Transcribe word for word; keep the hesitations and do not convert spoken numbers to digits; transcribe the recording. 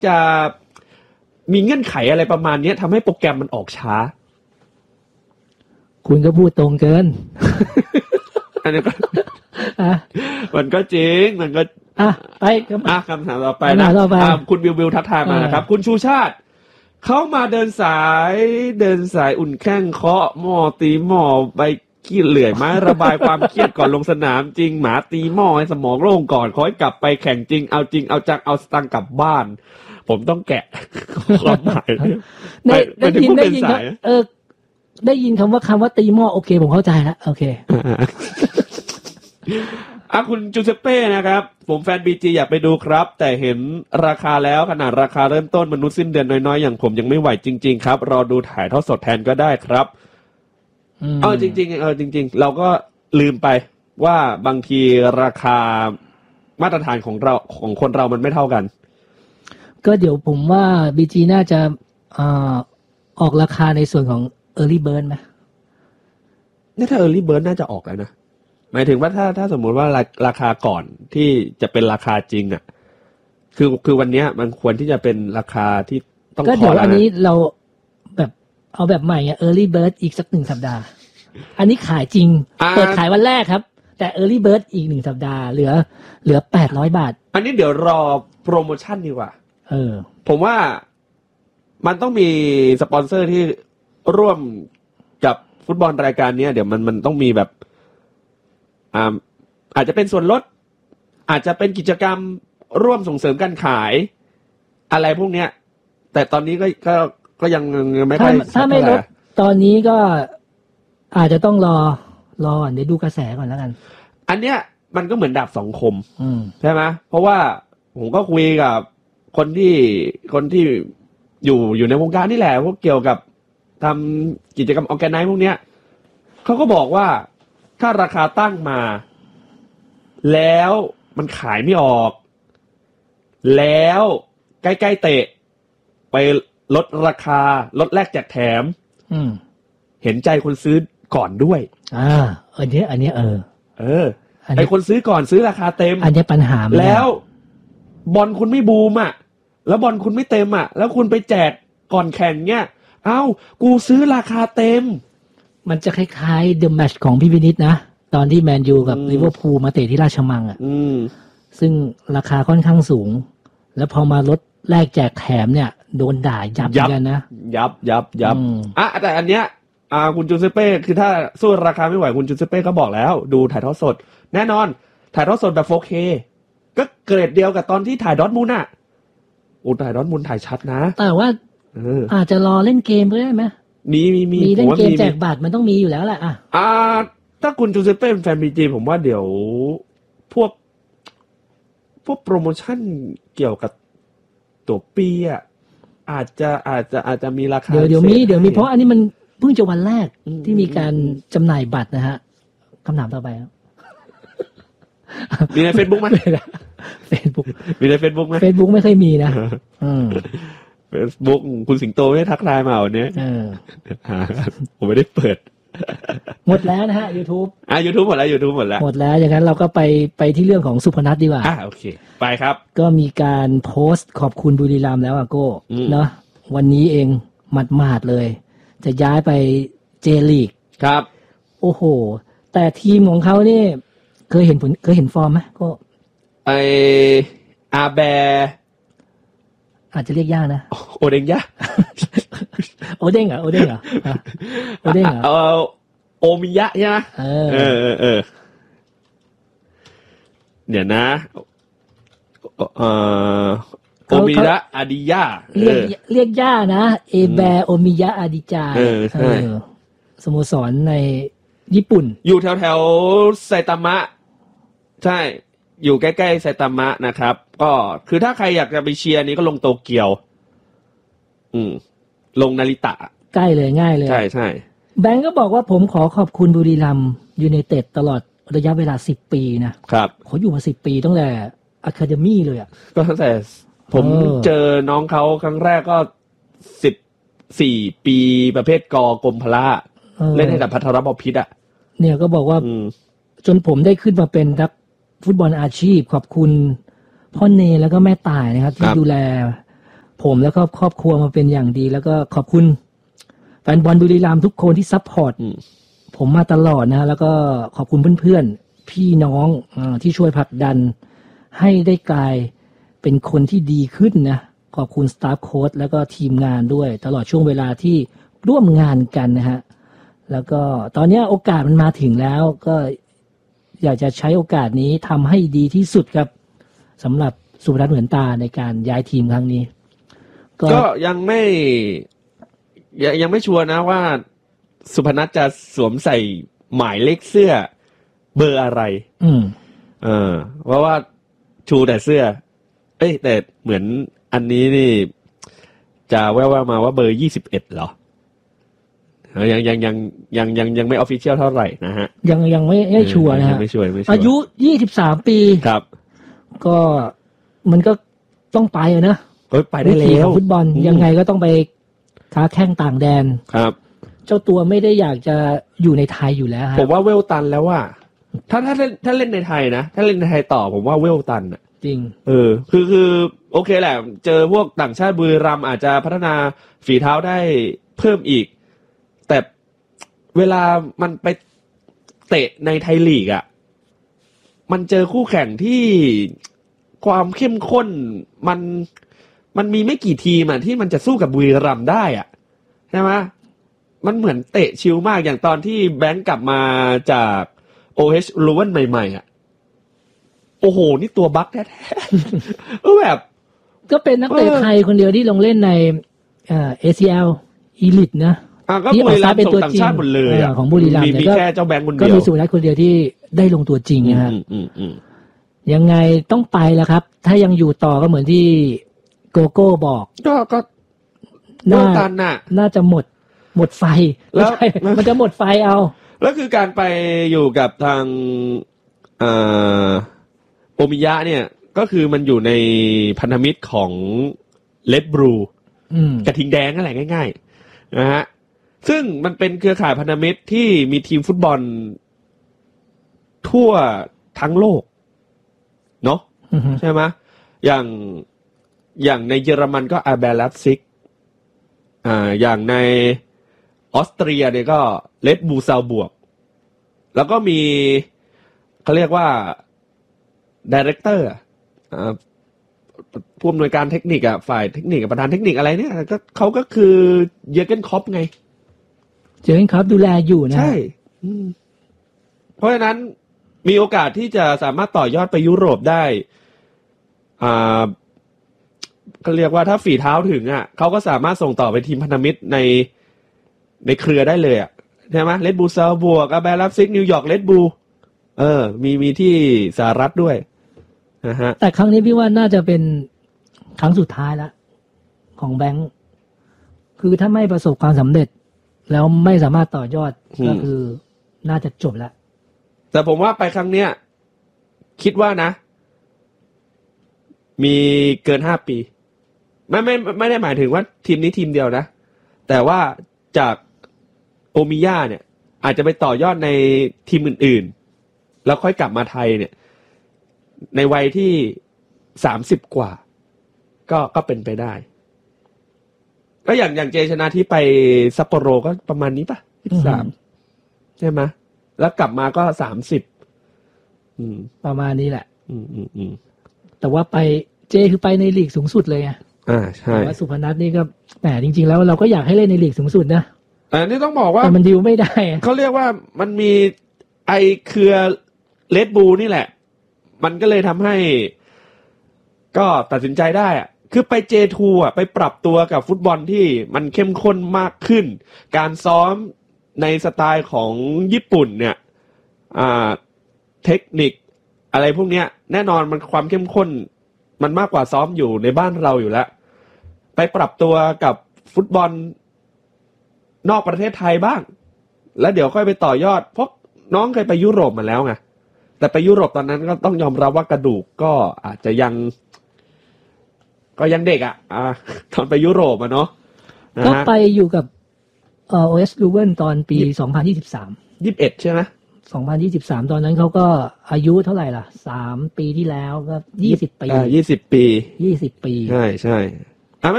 จะมีเงื่อนไขอะไรประมาณนี้ทำให้โปรแกรมมันออกช้าคุณก็พูดตรงเกินอันนี้ก็มันก็จริงมันก็อ่ะไปอ่ะคำถามต่อไปนะคุณวิววิวทักทายมานะครับคุณชูชาติเขามาเดินสายเดินสายอุ่นแข้งเคาะหม้อตีหม้อไปขี้เหลื่อยไม้ระบายความเครียดก่อนลงสนามจริงหมาตีหม้อให้สมองโล่งก่อนขอให้กลับไปแข่งจริงเอาจริงเอาจังเอาสตังค์กลับบ้านผมต้องแกะความหมายได้ได้ยินได้ยินเออได้ยินคำว่าคำว่าตีหม้อโอเคผมเข้าใจแล้วโอเคอ่ะคุณจูเซเป้นะครับผมแฟน บี จี อยากไปดูครับแต่เห็นราคาแล้วขนาดราคาเริ่มต้นมนุษย์สิ้นเดือนน้อยๆอย่างผมยังไม่ไหวจริงๆครับรอดูถ่ายทอดสดแทนก็ได้ครับเออจริงๆเออจริงๆเราก็ลืมไปว่าบางทีราคามาตรฐานของเราของคนเรามันไม่เท่ากันก็เดี๋ยวผมว่า บี จี น่าจะอ่าออกราคาในส่วนของ Early Bird มั้ยนี่ถ้า Early Bird น่าจะออกแล้วนะหมายถึงว่าถ้าถ้าสมมุติว่าราคาก่อนที่จะเป็นราคาจริงอ่ะคือคือวันนี้มันควรที่จะเป็นราคาที่ต้องขอแล้วนะก็เดี๋ยวอันนี้เราแบบเอาแบบใหม่อ่ะ Early Bird อีกสักหนึ่งสัปดาห์อันนี้ขายจริงเปิดขายวันแรกครับแต่ Early Bird อีกหนึ่งสัปดาห์เหลือเหลือแปดร้อยบาทอันนี้เดี๋ยวรอโปรโมชั่นดีกว่าเออผมว่ามันต้องมีสปอนเซอร์ที่ร่วมกับฟุตบอลรายการนี้เดี๋ยวมันมันต้องมีแบบอ่าอาจจะเป็นส่วนลดอาจจะเป็นกิจกรรมร่วมส่งเสริมการขายอะไรพวกเนี้ยแต่ตอนนี้ก็ก็ก็ยังไม่ค่อยถ้าไม่ลดตอนนี้ก็อาจจะต้องรอรอเดี๋ยวดูกระแสก่อนแล้วกันอันเนี้ยมันก็เหมือนดาบสองคมใช่ไหมเพราะว่าผมก็คุยกับคนที่คนที่อยู่อยู่ในวงการนี่แหละพวกเกี่ยวกับทำกิจกรรมออร์แกไนซ์พวกเนี้ยเขาก็บอกว่าถ้าราคาตั้งมาแล้วมันขายไม่ออกแล้วใกล้ๆเตะไปลดราคาลดแลกแจกแถมเห็นใจคนซื้อก่อนด้วยอ่าอันนี้อันนี้เออเออไอคนซื้อก่อนซื้อราคาเต็มอันนี้ปัญหาแล้วบอลคุณไม่บูมอ่ะแล้วบอลคุณไม่เต็มอ่ะแล้วคุณไปแจกก่อนแข่งเนี้ยเอ้ากูซื้อราคาเต็มมันจะคล้ายๆเดอะแมตช์ของพี่วินิตนะตอนที่แมนยูกับลิเวอร์พูลมาเตะที่ราชมังอ่ะซึ่งราคาค่อนข้างสูงแล้วพอมาลดแลกแจกแถมเนี่ยโดนด่ายับเหมือนกันนะยับยับยับอ่ะแต่อันเนี้ยอ่าคุณจูเซเป้คือถ้าสู้ราคาไม่ไหวคุณจูเซเป้ก็บอกแล้วดูถ่ายทอดสดแน่นอนถ่ายทอดสดแบบ โฟร์เค ก็เกรดเดียวกับตอนที่ถ่ายดอร์ทมุนด์อ่ะโอ้ถ่ายดอร์ทมุนด์ถ่ายชัดนะแต่ว่าอาจจะรอเล่นเกมก็ได้ไหมมีมีมีมีเล่นเกมแจกบัตรมันต้องมีอยู่แล้วแหละอ่ะอ่าถ้าคุณจูเซเป้เป็นแฟน บี จี ผมว่าเดี๋ยวพวกพวกโปรโมชั่นเกี่ยวกับตัวปีอ่ะอาจจะอาจจะอาจจะมีราคาเดี๋ยวเดี๋ยวมีเดี๋ยวมีเพราะอันนี้มันเพิ่งจะวันแรกที่มีการจำหน่ายบัตรนะฮะคำถามต่อไปครับมีใน Facebook มั้ย Facebook มีใน Facebook มั้ย Facebook ไม่เคยมีนะอืม Facebook คุณสิงโตไม่ทักทายมาวันนี้เออผมไม่ได้เปิดหมดแล้วนะฮะ YouTube อ่ะ YouTube หมดแล้ว YouTube หมดแล้วหมดแล้วอย่างนั้นเราก็ไปไปที่เรื่องของสุพนัทดีกว่าอ่ะโอเคไปครับก็มีการโพสต์ขอบคุณบุรีรัมย์แล้วอ่ะโก้เนาะวันนี้เองหมาดๆเลยจะย้ายไปเจลีกครับโอ้โหแต่ทีมของเขานี่เคยเห็นผลเคยเห็นฟอร์มไหมก็ไออาแบอาจจะเรียกยากนะโอเด้งยะโอเด้งเหรอโอเด้งเหรอโอเด้งเหรอเอาโอมิยะใช่ไหมเออเออเออเดี๋ยวนะเอ่อโอมิยะอาดิยะเรียกเรียกย่านะเอแบโอมิยะอาดิจาเออใช่สโมสรในญี่ปุ่นอยู่แถวแถวไซตามะใช่อยู่ใกล้ๆไซตามะนะครับก็คือถ้าใครอยากจะไปเชียร์นี้ก็ลงโตเกียวอืมลงนาริตะใกล้เลยง่ายเลยใช่ใช่แบงก์ก็บอกว่าผมขอขอบคุณบุรีรัมย์ยูไนเต็ดตลอดระยะเวลาสิบปีนะครับเขาอยู่มาสิบปีตั้งแต่อะคาเดมี่เลยอ่ะก็ตั้งแต่ผมเจอน้องเขาครั้งแรกก็สิบสี่ปีประเภทกกรมพละเล่นให้กับพัทรบพิตรอ่ะเนี่ยก็บอกว่าจนผมได้ขึ้นมาเป็นนักฟุตบอลอาชีพขอบคุณพ่อเนแล้วก็แม่ต่ายนะครับที่ดูแลผมแล้วก็ครอบครัวมาเป็นอย่างดีแล้วก็ขอบคุณแฟนบอลบุรีรัมย์ทุกคนที่ซัพพอร์ตผมมาตลอดนะแล้วก็ขอบคุณเพื่อนๆพี่น้องอที่ช่วยผลักดันให้ได้กลายเป็นคนที่ดีขึ้นนะขอบคุณสตาฟโค้ชแล้วก็ทีมงานด้วยตลอดช่วงเวลาที่ร่วมงานกันนะฮะแล้วก็ตอนนี้โอกาสมันมาถึงแล้วก็อยากจะใช้โอกาสนี้ทำให้ดีที่สุดครับสำหรับสุพนัทเหมือนตาในการย้ายทีมครั้งนี้ก็ยังไม่ยังยังไม่ชัวร์นะว่าสุพนัทจะสวมใส่หมายเลขเสื้อเบอร์อะไรอืมเออเพราะว่าชูแต่เสื้อเอ้ยแต่เหมือนอันนี้นี่จะแว่วๆมาว่าเบอร์ยี่สิบเอ็ดเหรอยังยังยังยังยังยังไม่ออฟฟิเชียลเท่าไหร่นะฮะยังยังไม่ไม่ชัวร์นะฮะไม่ชัวร์ไม่ชัวร์อายุยี่สิบสามปีครับก็มันก็ต้องไปนะเอ้ยไปได้แล้วฟุตบอลยังไงก็ต้องไปค้าแข้งต่างแดนครับเจ้าตัวไม่ได้อยากจะอยู่ในไทยอยู่แล้วฮะผมว่าเวลตันแล้วว่าถ้าถ้าเล่นถ้าเล่นในไทยนะถ้าเล่นในไทยต่อผมว่าเวลตันอ่ะจริงเออคือคือโอเคแหละเจอพวกต่างชาติบุรีรัมย์อาจจะพัฒนาฝีเท้าได้เพิ่มอีกแต่เวลามันไปเตะในไทยลีกอ่ะมันเจอคู่แข่งที่ความเข้มข้นมันมันมีไม่กี่ทีมอ่ะที่มันจะสู้กับบุรีรัมย์ได้อ่ะใช่ไหมมันเหมือนเตะชิลมากอย่างตอนที่แบงค์กลับมาจาก โอ เอช Leuven ใหม่ๆอ่ะโอ้โหนี่ตัวบั๊กแท้ๆเออแบบก็เป็นนักเตะไทยคนเดียวที่ลงเล่นในเอ่อ เอ ซี แอล Elite นะที่บุรีรัมย์ส่งต่างชาติหมดเลยอ่ะของบุรีรัมย์มีแค่เจ้าแบงค์คนเดียวก็มีสุนัขคนเดียวที่ได้ลงตัวจริงนะฮะยังไงต้องไปแล้วครับถ้ายังอยู่ต่อก็เหมือนที่โกโก้บอกก็ก็น่าตันน่ะน่าจะหมดหมดไฟแล้วมันจะหมดไฟเอาแล้วคือการไปอยู่กับทางเอ่อโอมิยะเนี่ยก็คือมันอยู่ในพันธมิตรของเลดบลูกระทิงแดงนั่นแหละง่ายๆนะฮะซึ่งมันเป็นเครือข่ายพันธมิตรที่มีทีมฟุตบอลทั่วทั้งโลกเนาะใช่ไหมอย่างอย่างในเยอรมันก็อาร์เบลับซิกอ่าอย่างในออสเตรียเนี่ยก็เลดบูซาวบวกแล้วก็มีเขาเรียกว่าไดเรคเตอร์อ่าผู้อำนวยการเทคนิคอ่ะฝ่ายเทคนิคประธานเทคนิคอะไรเนี่ยก็เขาก็คือเยอร์เกนคล็อปไงเยอร์เกนคล็อปดูแลอยู่นะใช่เพราะฉะนั้นมีโอกาสที่จะสามารถต่อยอดไปยุโรปได้อ่าเขาเรียกว่าถ้าฝีเท้าถึงอ่ะเขาก็สามารถส่งต่อไปทีมพันธมิตรในในเครือได้เลยอ่ะใช่ไหมเลดบูลซาวบวกอาร์เบลับซิกนิวยอร์กเลดบูลเออมีมีที่สหรัฐด้วยนะฮะแต่ครั้งนี้พี่ว่าน่าจะเป็นครั้งสุดท้ายแล้วของแบงค์คือถ้าไม่ประสบความสำเร็จแล้วไม่สามารถต่อยอดก็คือน่าจะจบแล้วแต่ผมว่าไปครั้งเนี้ยคิดว่านะมีเกินห้าปีไม่ไม่ไม่ได้หมายถึงว่าทีมนี้ทีมเดียวนะแต่ว่าจากโอมิยะเนี่ยอาจจะไปต่อยอดในทีมอื่นๆแล้วค่อยกลับมาไทยเนี่ยในวัยที่สามสิบกว่าก็ก็เป็นไปได้ก็อย่างอย่างเจชนะที่ไปซัปโปโรก็ประมาณนี้ป่ะยี่สิบสามใช่ไหมแล้วกลับมาก็สามสิบประมาณนี้แหละอืมอืมอืมแต่ว่าไปเจคือไปในลีกสูงสุดเลยอ่ะอ่าใช่แต่ว่าสุพนัทนี่ก็แหมจริงๆแล้วเราก็อยากให้เล่นในลีกสูงสุดนะอันนี้ต้องบอกว่าแต่มันดิวไม่ได้เขาเรียกว่ามันมีไอเครือเลดบูลนี่แหละมันก็เลยทำให้ก็ตัดสินใจได้อ่ะคือไป เจ ทู อ่ะไปปรับตัวกับฟุตบอลที่มันเข้มข้นมากขึ้นการซ้อมในสไตล์ของญี่ปุ่นเนี่ยอ่าเทคนิคอะไรพวกเนี้ยแน่นอนมันความเข้มข้นมันมากกว่าซ้อมอยู่ในบ้านเราอยู่แล้วไปปรับตัวกับฟุตบอลนอกประเทศไทยบ้างแล้วเดี๋ยวค่อยไปต่อยอดเพราะน้องเคยไปยุโรปมาแล้วไงแต่ไปยุโรปตอนนั้นก็ต้องยอมรับว่ากระดูกก็อาจจะยังก็ยังเด็กอ่ะอ่าตอนไปยุโรปอ่ะเนาะก็ไปอยู่กับเอ่อ โอ เอช Leuven ตอนปีสองพันยี่สิบสามยี่สิบเอ็ดใช่ไหมสองพันยี่สิบสามตอนนั้นเขาก็อายุเท่าไหร่ล่ะสามปีที่แล้วก็ยี่สิบปีอ่ายี่สิบปียี่สิบปีใช่ใช่